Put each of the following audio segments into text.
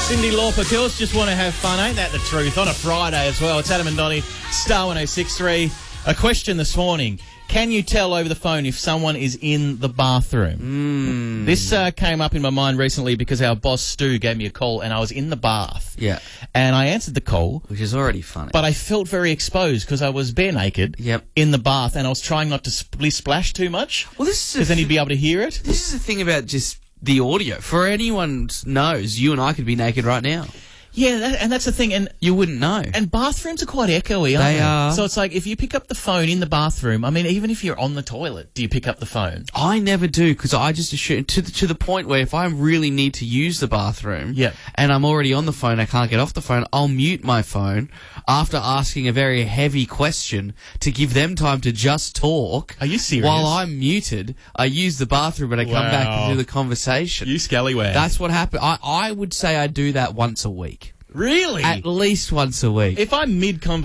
Cyndi Lauper, girls just want to have fun. Ain't that the truth? On a Friday as well. It's Adam and Donnie, Star 106.3. A question this morning. Can you tell over the phone if someone is in the bathroom? This came up in my mind recently because our boss Stu gave me a call and I was in the bath. Yeah. And I answered the call. Which is already funny. But I felt very exposed because I was bare naked in the bath and I was trying not to splash too much. Well, this is because then he'd be able to hear it. This is the thing about just the audio. For anyone knows, you and I could be naked right now. Yeah, and that's the thing. And you wouldn't know. And bathrooms are quite echoey, aren't they? They are. So it's like if you pick up the phone in the bathroom, I mean, even if you're on the toilet, do you pick up the phone? I never do because I just assume to the point where if I really need to use the bathroom and I'm already on the phone, I can't get off the phone, I'll mute my phone after asking a very heavy question to give them time to just talk. Are you serious? While I'm muted, I use the bathroom and I come back and do the conversation. You scallywag. That's what happened. I would say I do that once a week. Really? At least once a week. If I'm mid-convo,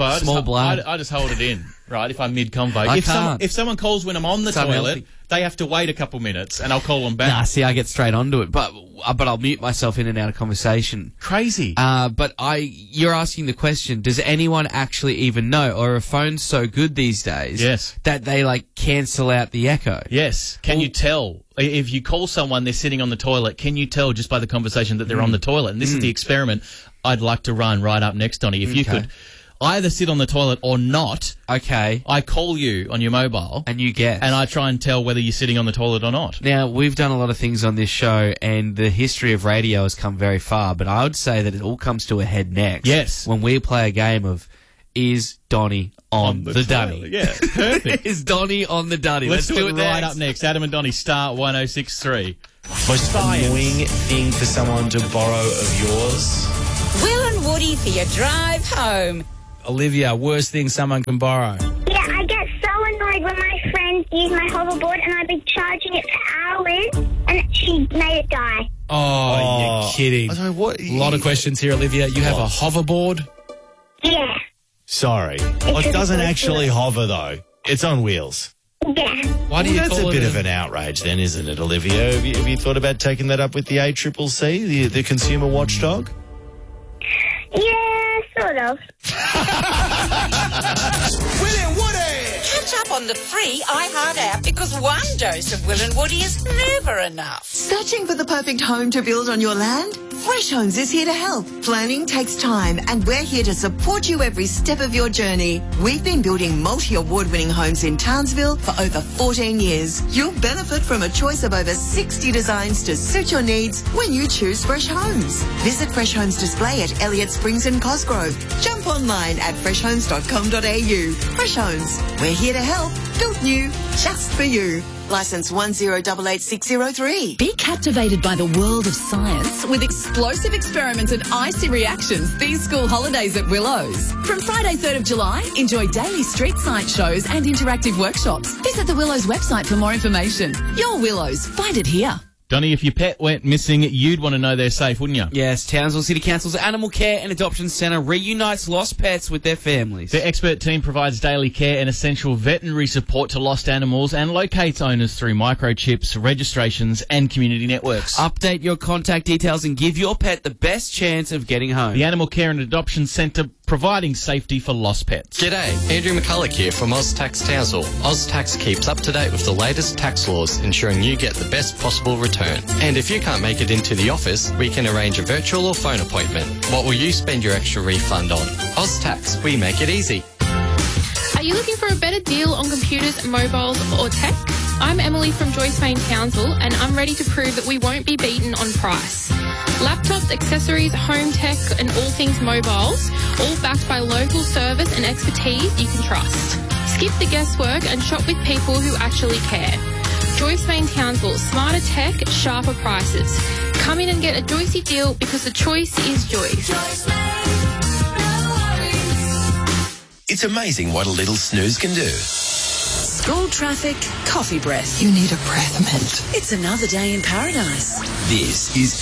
I just hold it in, right? If I'm mid-convo. If someone calls when I'm on the toilet, they have to wait a couple minutes and I'll call them back. Nah, see, I get straight onto it. But I'll mute myself in and out of conversation. Crazy. But you're asking the question, does anyone actually even know? Or are phones so good these days that they, like, cancel out the echo? Yes. Can you tell? If you call someone, they're sitting on the toilet, can you tell just by the conversation that they're on the toilet? And this is the experiment I'd like to run right up next, Donnie. If you could either sit on the toilet or not, I call you on your mobile. And you guess. And I try and tell whether you're sitting on the toilet or not. Now, we've done a lot of things on this show, and the history of radio has come very far, but I would say that it all comes to a head next. Yes. When we play a game of, is Donnie on the dunny? Yeah, perfect. Is Donnie on the dunny? Let's do it right up next. Adam and Donnie, Star 106.3. Most annoying thing for someone to borrow of yours? Will and Woody for your drive home. Olivia, worst thing someone can borrow? Yeah, I get so annoyed when my friends use my hoverboard and I've been charging it for hours and she made it die. Oh, you're kidding. I don't know what. A lot of questions here, Olivia. You have a hoverboard? Yeah. Sorry. It doesn't actually hover, though. It's on wheels. Yeah. Why do you That's call a it bit of an outrage then, isn't it, Olivia? Have you thought about taking that up with the ACCC, the consumer watchdog? Yeah, sort of. Will and Woody! Catch up on the free iHeart app because one dose of Will and Woody is never enough. Searching for the perfect home to build on your land? Fresh Homes is here to help. Planning takes time and we're here to support you every step of your journey. We've been building multi-award-winning homes in Townsville for over 14 years. You'll benefit from a choice of over 60 designs to suit your needs when you choose Fresh Homes. Visit Fresh Homes Display at Elliott Springs and Cosgrove. Jump online at freshhomes.com.au. Fresh Homes, we're here to help. Built new, just for you. Licence 1088603. Be captivated by the world of science with explosive experiments and icy reactions these school holidays at Willows. From Friday 3rd of July, enjoy daily street science shows and interactive workshops. Visit the Willows website for more information. Your Willows, find it here. Donnie, if your pet went missing, you'd want to know they're safe, wouldn't you? Yes, Townsville City Council's Animal Care and Adoption Centre reunites lost pets with their families. Their expert team provides daily care and essential veterinary support to lost animals and locates owners through microchips, registrations and community networks. Update your contact details and give your pet the best chance of getting home. The Animal Care and Adoption Centre providing safety for lost pets. G'day, Andrew McCulloch here from OzTax Townsville. OzTax keeps up to date with the latest tax laws, ensuring you get the best possible return. And if you can't make it into the office, we can arrange a virtual or phone appointment. What will you spend your extra refund on? OzTax, we make it easy. Are you looking for a better deal on computers, mobiles or tech? I'm Emily from Joyce Main Townsville and I'm ready to prove that we won't be beaten on price. Laptops, accessories, home tech and all things mobiles, all backed by local service and expertise you can trust. Skip the guesswork and shop with people who actually care. Joyce Main Townsville, smarter tech, sharper prices. Come in and get a Joycey deal because the choice is Joyce. It's amazing what a little snooze can do. School traffic, coffee breath. You need a breath mint. It's another day in paradise. This is